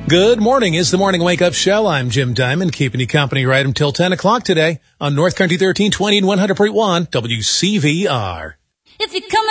Good morning. It's the Morning Wake Up Show. I'm Jim Diamond, keeping you company right until 10 o'clock today on North Country 1320 and 100.1 WCVR. If you come